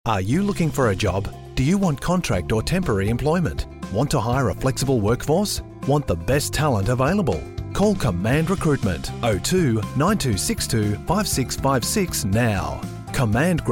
Are you looking for a job? Do you want contract or temporary employment? Want to hire a flexible workforce? Want the best talent available? Call Command Recruitment 02 9262 5656 now. Command